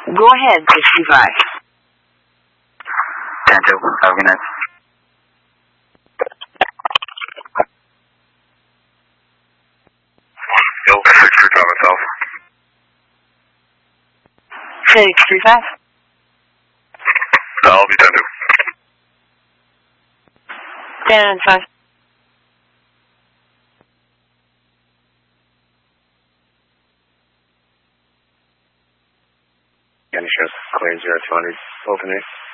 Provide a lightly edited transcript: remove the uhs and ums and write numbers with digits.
Go ahead, 65. 10-2. Have a good night. Bill, 635 myself. 635. I'll be 10-2. 10-5. Any shows clear 0200 alternate.